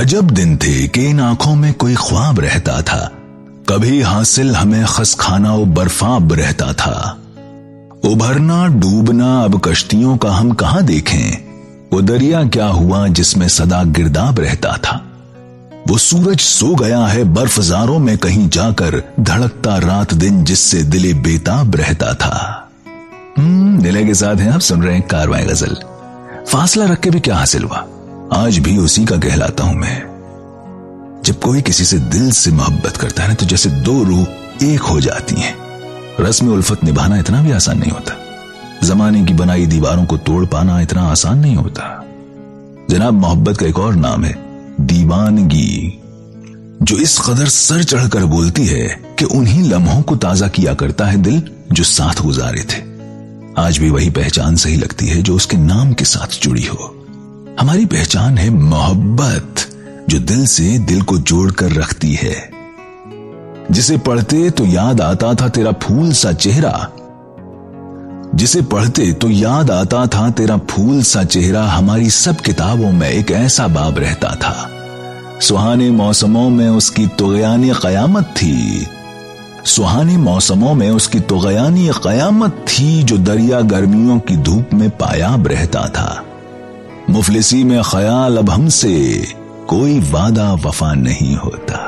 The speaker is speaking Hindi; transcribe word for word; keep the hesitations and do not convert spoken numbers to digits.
अजब दिन थे कि इन आंखों में कोई ख्वाब रहता था। कभी हासिल हमें खस खाना व बर्फाब रहता था। उभरना डूबना अब कश्तियों का हम कहां देखें। वो दरिया क्या हुआ जिसमें सदा गिरदाब रहता था। वो सूरज सो गया है बर्फजारों में कहीं जाकर, धड़कता रात दिन जिससे दिले बेताब रहता था। हम्म दिले के साथ हैं आप सुन रहे हैं कारवां गजल। फासला रख के भी क्या हासिल हुआ, आज भी उसी का कहलाता हूं मैं। जब कोई किसी से दिल से मोहब्बत करता है ना, तो जैसे दो रूह एक हो जाती हैं। रस्म उल्फत निभाना इतना भी आसान नहीं होता। जमाने की बनाई दीवारों को तोड़ पाना इतना आसान नहीं होता। जनाब, मोहब्बत का एक और नाम है दीवानगी, जो इस कदर सर चढ़कर बोलती है कि उन्हीं लम्हों को ताजा किया करता है दिल जो साथ गुजारे थे। आज भी वही पहचान सही लगती है जो उसके नाम के साथ जुड़ी हो। हमारी पहचान है मोहब्बत, जो दिल से दिल को जोड़कर रखती है। जिसे पढ़ते तो याद आता था तेरा फूल सा चेहरा, जिसे पढ़ते तो याद आता था तेरा फूल सा चेहरा। हमारी सब किताबों में एक ऐसा बाब रहता था। सुहाने मौसमों में उसकी तुग़यानी क़यामत थी, सुहाने मौसमों में उसकी तुग़यानी क़यामत थी, जो दरिया गर्मियों की धूप में पायाब रहता था। मुफलिसी में ख्याल अब हमसे कोई वादा वफा नहीं होता।